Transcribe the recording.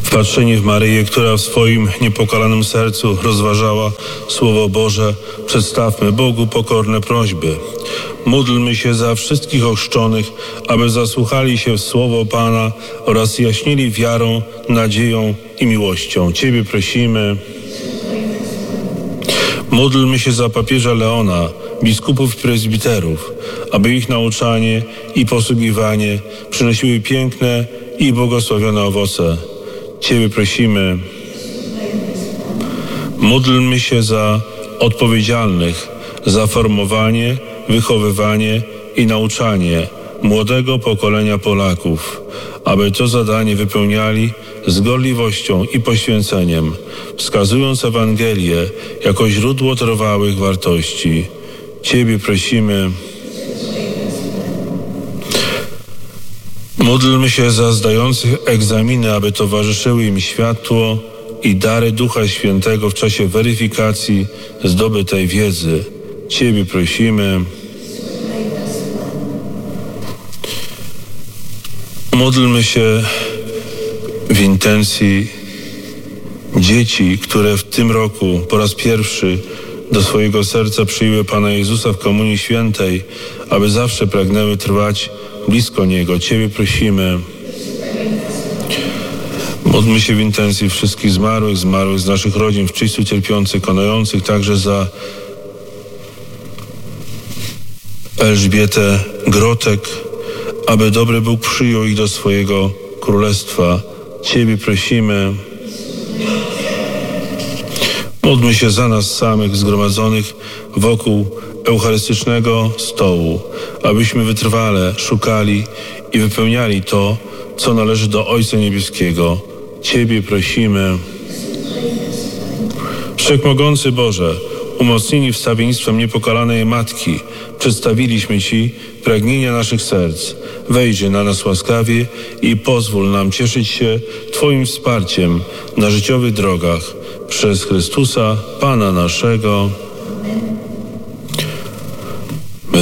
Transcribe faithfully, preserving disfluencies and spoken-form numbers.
Wpatrzeni w Maryję, która w swoim niepokalanym sercu rozważała Słowo Boże, przedstawmy Bogu pokorne prośby. Módlmy się za wszystkich ochrzczonych, aby zasłuchali się w Słowo Pana oraz jaśnili wiarą, nadzieją i miłością. Ciebie prosimy. Módlmy się za papieża Leona, biskupów i prezbiterów, aby ich nauczanie i posługiwanie przynosiły piękne i błogosławione owoce. Ciebie prosimy. Módlmy się za odpowiedzialnych za formowanie, wychowywanie i nauczanie młodego pokolenia Polaków, aby to zadanie wypełniali z gorliwością i poświęceniem, wskazując Ewangelię jako źródło trwałych wartości. Ciebie prosimy. Módlmy się za zdających egzaminy, aby towarzyszyły im światło i dary Ducha Świętego w czasie weryfikacji zdobytej wiedzy. Ciebie prosimy. Módlmy się w intencji dzieci, które w tym roku po raz pierwszy do swojego serca przyjęły Pana Jezusa w Komunii Świętej, aby zawsze pragnęły trwać blisko Niego. Ciebie prosimy. Módlmy się w intencji wszystkich zmarłych, zmarłych z naszych rodzin, w czyściu cierpiących, konających, także za Elżbietę Grotek, aby dobry Bóg przyjął ich do swojego królestwa. Ciebie prosimy. Módlmy się za nas samych zgromadzonych wokół eucharystycznego stołu, abyśmy wytrwale szukali i wypełniali to, co należy do Ojca Niebieskiego. Ciebie prosimy. Wszechmogący Boże, umocnieni wstawiennictwem niepokalanej Matki, przedstawiliśmy Ci pragnienia naszych serc. Wejrzyj na nas łaskawie i pozwól nam cieszyć się Twoim wsparciem na życiowych drogach. Przez Chrystusa, Pana naszego.